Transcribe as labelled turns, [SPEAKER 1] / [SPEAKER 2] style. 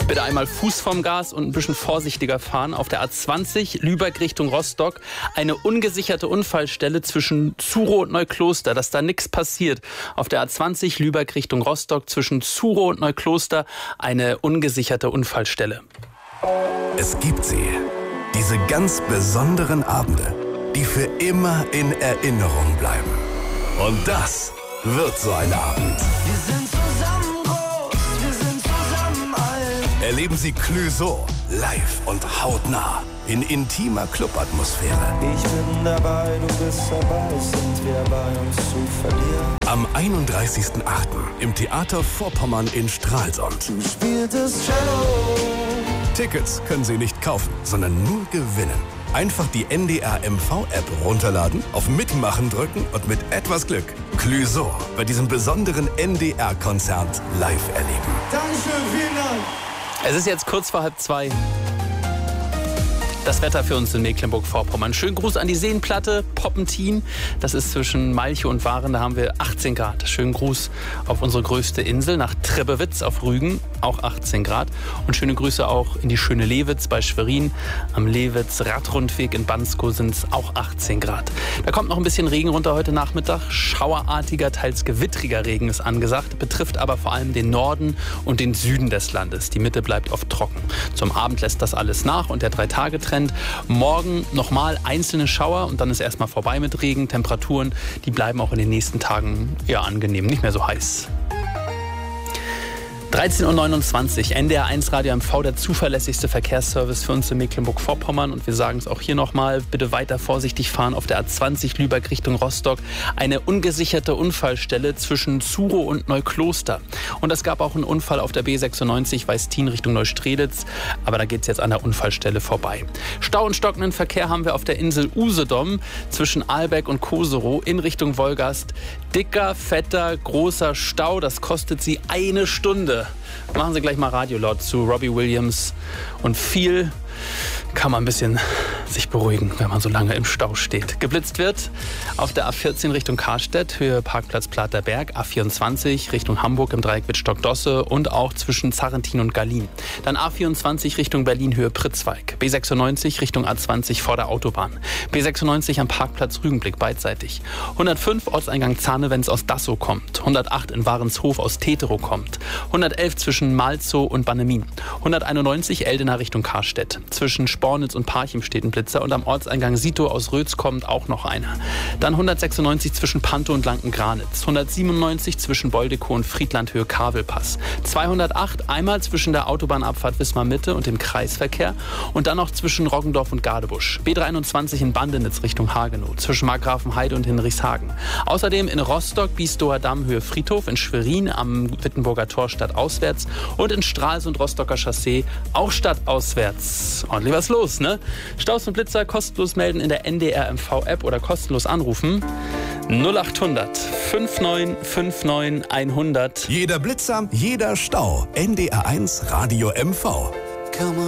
[SPEAKER 1] Bitte einmal Fuß vom Gas und ein bisschen vorsichtiger fahren. Auf der A20 Lübeck Richtung Rostock eine ungesicherte Unfallstelle zwischen Zuro und Neukloster, dass da nichts passiert. Auf der A20 Lübeck Richtung Rostock zwischen Zuro und Neukloster eine ungesicherte Unfallstelle.
[SPEAKER 2] Es gibt sie, diese ganz besonderen Abende, die für immer in Erinnerung bleiben. Und das wird so ein Abend.
[SPEAKER 3] Wir sind zusammen groß, wir sind zusammen alt.
[SPEAKER 2] Erleben Sie Clouseau live und hautnah in intimer Clubatmosphäre.
[SPEAKER 3] Ich bin dabei, du bist dabei, sind wir bei uns zu verlieren.
[SPEAKER 2] Am 31.08. im Theater Vorpommern in Stralsund.
[SPEAKER 3] Du spieltest Cello.
[SPEAKER 2] Tickets können Sie nicht kaufen, sondern nur gewinnen. Einfach die NDR MV-App runterladen, auf Mitmachen drücken und mit etwas Glück Clouseau bei diesem besonderen NDR-Konzert live erleben.
[SPEAKER 3] Dankeschön, vielen Dank.
[SPEAKER 1] Es ist jetzt kurz vor 1:30. Das Wetter für uns in Mecklenburg-Vorpommern. Schönen Gruß an die Seenplatte, Poppentin. Das ist zwischen Malchow und Waren, da haben wir 18 Grad. Schönen Gruß auf unsere größte Insel, nach Trebbewitz auf Rügen, auch 18 Grad. Und schöne Grüße auch in die schöne Lewitz bei Schwerin. Am Lewitz-Radrundweg in Bansko sind es auch 18 Grad. Da kommt noch ein bisschen Regen runter heute Nachmittag. Schauerartiger, teils gewittriger Regen ist angesagt, betrifft aber vor allem den Norden und den Süden des Landes. Die Mitte bleibt oft trocken. Zum Abend lässt das alles nach und der 3-Tage-Trend. Morgen nochmal einzelne Schauer und dann ist erstmal vorbei mit Regen. Temperaturen, die bleiben auch in den nächsten Tagen eher angenehm, nicht mehr so heiß. 13:29 Uhr, NDR 1 Radio MV, der zuverlässigste Verkehrsservice für uns in Mecklenburg-Vorpommern. Und wir sagen es auch hier nochmal, bitte weiter vorsichtig fahren auf der A20 Lübeck Richtung Rostock. Eine ungesicherte Unfallstelle zwischen Zuro und Neukloster. Und es gab auch einen Unfall auf der B96 Weistin Richtung Neustrelitz. Aber da geht es jetzt an der Unfallstelle vorbei. Stau und stockenden Verkehr haben wir auf der Insel Usedom zwischen Ahlbeck und Koserow in Richtung Wolgast. Dicker, fetter, großer Stau, das kostet Sie eine Stunde. Machen Sie gleich mal Radio laut zu Robbie Williams. Und viel kann man ein bisschen sich beruhigen, wenn man so lange im Stau steht. Geblitzt wird auf der A14 Richtung Karstedt, Höhe Parkplatz Platerberg, A24 Richtung Hamburg im Dreieck Wittstock-Dosse und auch zwischen Zarrentin und Gallien. Dann A24 Richtung Berlin, Höhe Pritzwalk. B96 Richtung A20 vor der Autobahn. B96 am Parkplatz Rügenblick beidseitig. 105 Ortseingang Zahne, wenn es aus Dassow kommt. 108 in Warenshof aus Teterow kommt. 111 zwischen Malzow und Bannemin. 191 Eldena Richtung Karstedt. Zwischen Spornitz und Parchim steht ein Blitzer und am Ortseingang Sito aus Rötz kommt auch noch einer. Dann 196 zwischen Pantow und Lanken-Granitz. 197 zwischen Boldekow und Friedland Höhe Kavelpass. 208 einmal zwischen der Autobahnabfahrt Wismar Mitte und dem Kreisverkehr und dann noch zwischen Roggendorf und Gadebusch. B23 in Bandenitz Richtung Hagenow. Zwischen Markgrafenheide und Hinrichshagen. Außerdem in Rostock Biesdower Damm Höhe Friedhof, in Schwerin am Wittenburger Tor stadtauswärts und in Stralsund Rostocker Chaussee auch stadtauswärts. Ordentlich was los, ne? Staus und Blitzer kostenlos melden in der NDR MV-App oder kostenlos anrufen. 0800 5959 100.
[SPEAKER 2] Jeder Blitzer, jeder Stau. NDR 1 Radio MV.